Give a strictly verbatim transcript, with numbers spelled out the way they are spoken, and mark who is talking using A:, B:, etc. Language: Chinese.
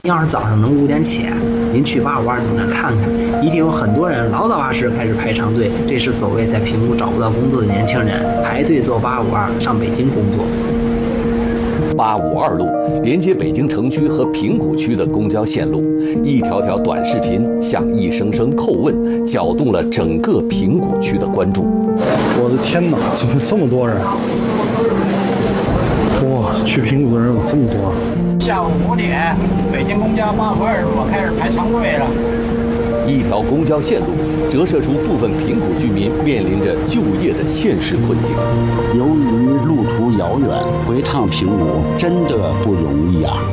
A: 要是早上能五点起，您去八五二总站看看，一定有很多人老早八时开始排长队。这是所谓在平谷找不到工作的年轻人排队坐八五二上北京工作。
B: 八五二路连接北京城区和平谷区的公交线路，一条条短视频像一声声叩问，搅动了整个平谷区的关注。
C: 我的天哪，怎么这么多人？哇，去平谷的人有这么多！
D: 下午五点，北京公交八五二路开始排长队了。
B: 一条公交线路折射出部分平谷居民面临着就业的现实困境。
E: 由于路途遥远，回趟平谷真的不容易啊。